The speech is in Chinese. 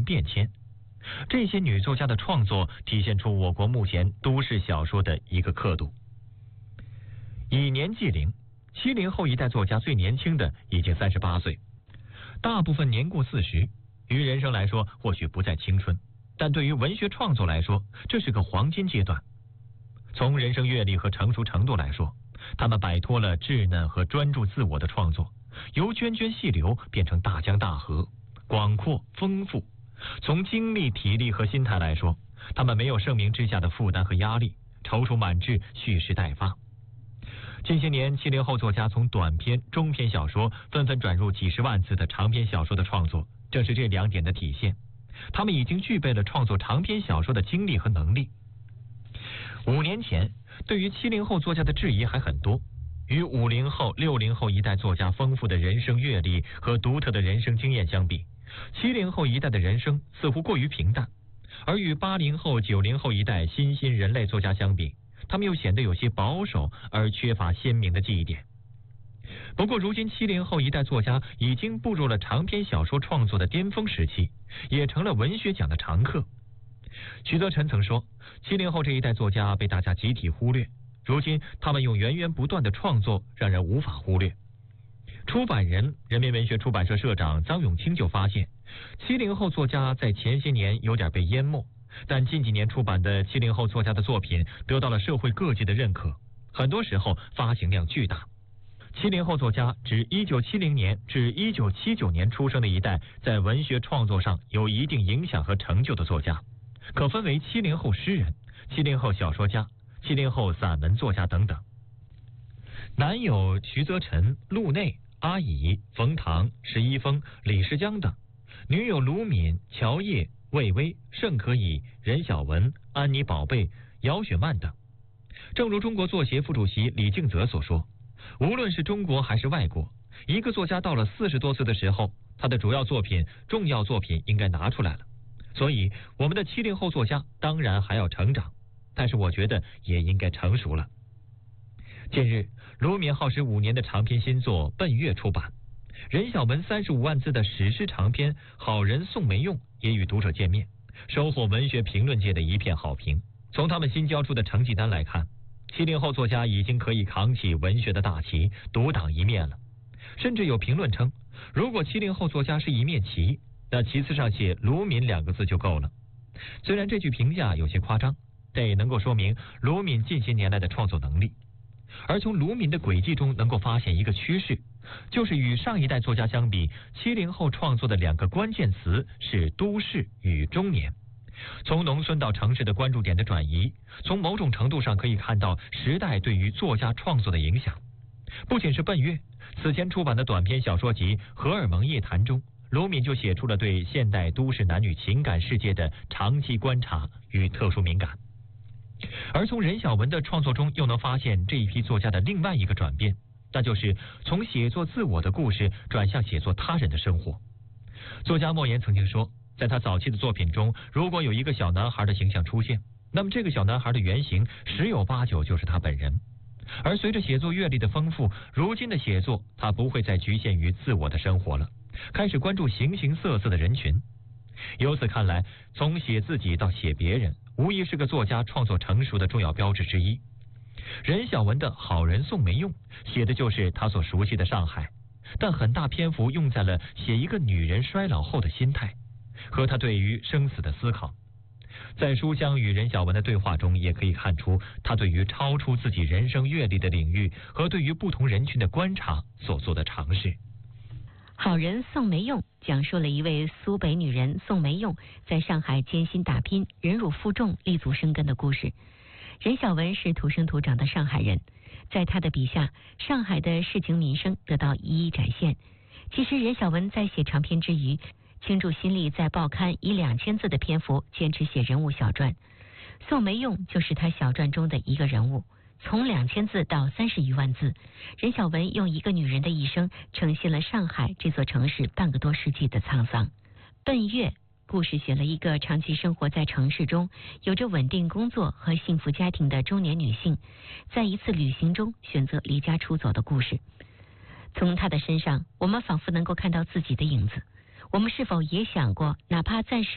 变迁。这些女作家的创作体现出我国目前都市小说的一个刻度。以年计龄，70后一代作家最年轻的已经38岁，大部分年过40，于人生来说或许不再青春，但对于文学创作来说，这是个黄金阶段。从人生阅历和成熟程度来说，他们摆脱了稚嫩和专注自我的创作，由涓涓细流变成大江大河，广阔丰富。从精力、体力和心态来说，他们没有盛名之下的负担和压力，踌躇满志，蓄势待发。近些年，70后作家从短篇、中篇小说纷纷转入几十万字的长篇小说的创作，正是这2点的体现。他们已经具备了创作长篇小说的精力和能力。5年前，对于70后作家的质疑还很多。与50后、60后一代作家丰富的人生阅历和独特的人生经验相比，70后一代的人生似乎过于平淡，而与80后、90后一代新兴人类作家相比，他们又显得有些保守而缺乏鲜明的记忆点。不过如今70后一代作家已经步入了长篇小说创作的巅峰时期，也成了文学奖的常客。徐则臣曾说，70后这一代作家被大家集体忽略，如今他们用源源不断的创作让人无法忽略。出版人人民文学出版社社长臧永清就发现，70后作家在前些年有点被淹没，但近几年出版的70后作家的作品得到了社会各界的认可，很多时候发行量巨大。70后作家指1970年至1979年出生的一代在文学创作上有一定影响和成就的作家，可分为70后诗人、70后小说家、70后散文作家等等。男有徐则臣、陆内、阿乙、冯唐、石一峰、李世江等，女有卢敏、乔烨、魏巍、盛可以、任晓雯、安妮宝贝、姚雪漫等。正如中国作协副主席李敬泽所说，无论是中国还是外国，一个作家到了40多岁的时候，他的主要作品、重要作品应该拿出来了。所以我们的70后作家当然还要成长，但是我觉得也应该成熟了。近日，卢敏耗时5年的长篇新作《奔月》出版，任晓雯35万字的史诗长篇《好人宋梅用》也与读者见面，收获文学评论界的一片好评。从他们新交出的成绩单来看，70后作家已经可以扛起文学的大旗，独当一面了。甚至有评论称，如果70后作家是一面旗，那旗帜上写卢敏2个字就够了。虽然这句评价有些夸张，但也能够说明卢敏近些年来的创作能力。而从卢敏的轨迹中能够发现一个趋势，就是与上一代作家相比，70后创作的2个关键词是都市与中年。从农村到城市的关注点的转移，从某种程度上可以看到时代对于作家创作的影响。不仅是奔月，此前出版的短篇小说集《荷尔蒙夜谈》中，卢敏就写出了对现代都市男女情感世界的长期观察与特殊敏感。而从任晓雯的创作中又能发现这一批作家的另外一个转变，那就是从写作自我的故事转向写作他人的生活。作家莫言曾经说，在他早期的作品中，如果有一个小男孩的形象出现，那么这个小男孩的原型10有8九就是他本人。而随着写作阅历的丰富，如今的写作他不会再局限于自我的生活了，开始关注形形色色的人群。由此看来，从写自己到写别人，无疑是个作家创作成熟的重要标志之一。任晓雯的《好人宋梅用》写的就是他所熟悉的上海，但很大篇幅用在了写一个女人衰老后的心态和他对于生死的思考。在书香与任晓雯的对话中，也可以看出他对于超出自己人生阅历的领域和对于不同人群的观察所做的尝试。 好人宋梅用讲述了一位苏北女人宋梅用在上海艰辛打拼、忍辱负重、立足生根的故事。任晓雯是土生土长的上海人，在她的笔下，上海的市井民生得到一一展现。其实任晓雯在写长篇之余，倾注心力在报刊以2000字的篇幅坚持写人物小传。宋梅用就是她小传中的一个人物。从2000字到30余万字，任晓雯用一个女人的一生呈现了上海这座城市半个多世纪的沧桑。奔月故事写了一个长期生活在城市中，有着稳定工作和幸福家庭的中年女性，在一次旅行中选择离家出走的故事。从她的身上，我们仿佛能够看到自己的影子。我们是否也想过，哪怕暂时